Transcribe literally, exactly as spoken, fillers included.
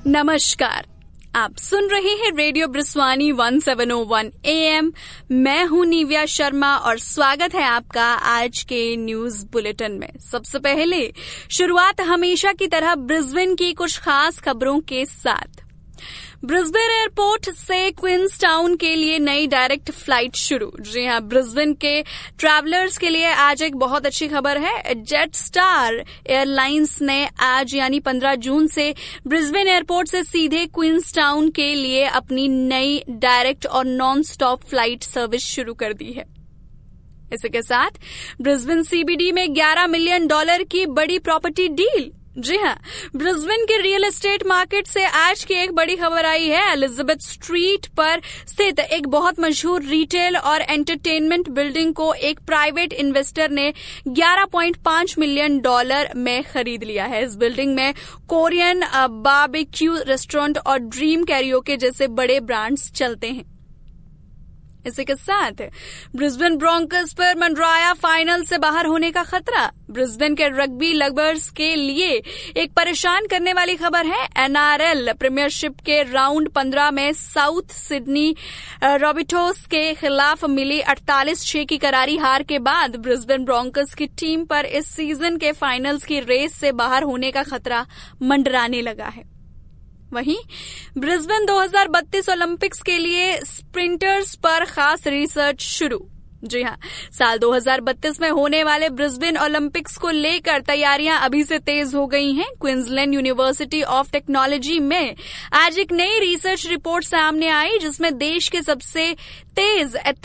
नमस्कार, आप सुन रहे हैं radio ब्रिस्वानी one seven O one A M. मैं हूं निव्या शर्मा और स्वागत है आपका आज के न्यूज बुलेटिन में। सबसे पहले शुरुआत हमेशा की तरह ब्रिस्बेन की कुछ खास खबरों के साथ। ब्रिस्बेन एयरपोर्ट से क्वींसटाउन के लिए नई डायरेक्ट फ्लाइट शुरू। जी हां, ब्रिस्बेन के ट्रैवलर्स के लिए आज एक बहुत अच्छी खबर है। जेट स्टार एयरलाइंस ने आज यानी पंद्रह जून से ब्रिस्बेन एयरपोर्ट से सीधे क्वींसटाउन के लिए अपनी नई डायरेक्ट और नॉन स्टॉप फ्लाइट सर्विस शुरू कर दी है। इसी के साथ ब्रिस्बेन सीबीडी में ग्यारह मिलियन डॉलर की बड़ी प्रॉपर्टी डील। जी हाँ, ब्रिस्बेन के रियल एस्टेट मार्केट से आज की एक बड़ी खबर आई है। एलिजाबेथ स्ट्रीट पर स्थित एक बहुत मशहूर रिटेल और एंटरटेनमेंट बिल्डिंग को एक प्राइवेट इन्वेस्टर ने ग्यारह पॉइंट पाँच मिलियन डॉलर में खरीद लिया है। इस बिल्डिंग में कोरियन बारबेक्यू रेस्टोरेंट और ड्रीम कैरियोके जैसे बड़े ब्रांड्स चलते हैं। इसी के साथ ब्रिस्बेन ब्रोंकस पर मंडराया फाइनल से बाहर होने का खतरा। ब्रिस्बेन के रग्बी लवर्स के लिए एक परेशान करने वाली खबर है। एनआरएल प्रीमियरशिप के राउंड पंद्रह में साउथ सिडनी रॉबिटोस के खिलाफ मिली अड़तालीस छह की करारी हार के बाद ब्रिस्बेन ब्रोंकस की टीम पर इस सीजन के फाइनल्स की रेस से बाहर होने का खतरा मंडराने लगा है। वहीं ब्रिस्बेन दो हज़ार बत्तीस ओलंपिक्स के लिए स्प्रिंटर्स पर खास रिसर्च शुरू। जी हां, साल दो हज़ार बत्तीस में होने वाले ब्रिस्बेन ओलंपिक्स को लेकर तैयारियां अभी से तेज हो गई हैं। क्वींसलैंड यूनिवर्सिटी ऑफ टेक्नोलॉजी में आज एक नई रिसर्च रिपोर्ट सामने आई जिसमें देश के सबसे तेज